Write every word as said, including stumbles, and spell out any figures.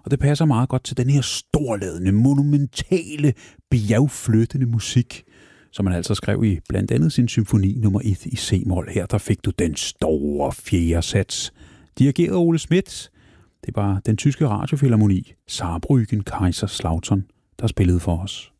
Og det passer meget godt til den her storladende, monumentale, bjergflyttende musik, som man altså skrev i blandt andet sin symfoni nummer et i C-mol. Her der fik du den store fjerde sats. Dirigeret Ole Schmidt. Det var den tyske radiofilharmoni Saarbrücken Kaiserslautern, der spillede for os.